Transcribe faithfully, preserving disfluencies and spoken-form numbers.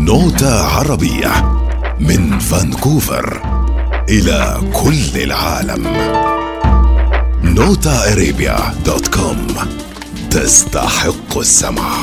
نوتة عربية من فانكوفر إلى كل العالم. نوتا ارابيا دوت كوم تستحق السمع.